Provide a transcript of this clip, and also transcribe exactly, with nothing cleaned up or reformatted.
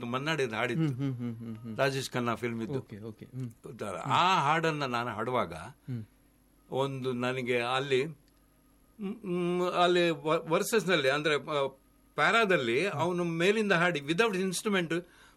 ಮನ್ನಾಡಿದ ಹಾಡಿತ್ತು, Rajesh Khanna film ಇದ್ದು. ಆ ಹಾಡನ್ನ ನಾನು ಹಾಡುವಾಗ ಒಂದು ನನಗೆ ಅಲ್ಲಿ ಅಲ್ಲಿ ವರ್ಸಸ್ ನಲ್ಲಿ ಅಂದ್ರೆ ಪ್ಯಾರಾದಲ್ಲಿ ಅವನು ಮೇಲಿಂದ ಹಾಡಿ ವಿದೌಟ್ ಇನ್ಸ್ಟ್ರೂಮೆಂಟ್